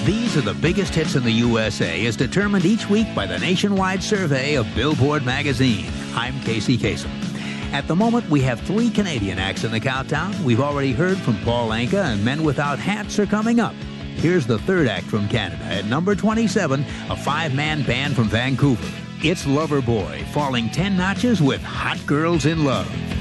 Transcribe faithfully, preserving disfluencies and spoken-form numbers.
These are the biggest hits in the U S A as determined each week by the nationwide survey of Billboard magazine. I'm Casey Kasem. At the moment, we have three Canadian acts in the countdown. We've already heard from Paul Anka, and Men Without Hats are coming up. Here's the third act from Canada. At number twenty-seven, a five-man band from Vancouver. It's Loverboy, falling ten notches with Hot Girls in Love.